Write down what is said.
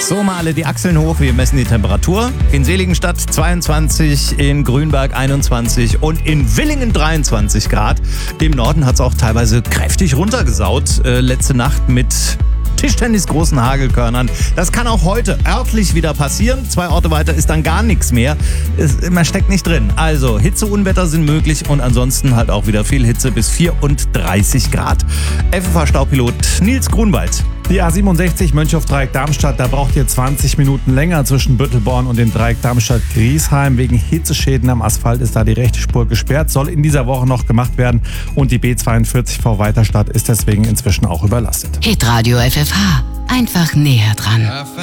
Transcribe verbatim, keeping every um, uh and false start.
So, mal alle die Achseln hoch, wir messen die Temperatur. In Seligenstadt zweiundzwanzig, in Grünberg einundzwanzig und in Willingen dreiundzwanzig Grad. Im Norden hat es auch teilweise kräftig runtergesaut. Äh, letzte Nacht mit Tischtennis großen Hagelkörnern. Das kann auch heute örtlich wieder passieren. Zwei Orte weiter ist dann gar nichts mehr. Es, man steckt nicht drin. Also Hitzeunwetter sind möglich und ansonsten halt auch wieder viel Hitze bis vierunddreißig Grad. F F H-Staupilot Nils Grunwald. Die A siebenundsechzig Mönchhof-Dreieck-Darmstadt, da braucht ihr zwanzig Minuten länger zwischen Büttelborn und dem Dreieck Darmstadt-Griesheim. Wegen Hitzeschäden am Asphalt ist da die rechte Spur gesperrt, soll in dieser Woche noch gemacht werden. Und die B zweiundvierzig vor Weiterstadt ist deswegen inzwischen auch überlastet. Hitradio F F H, einfach näher dran.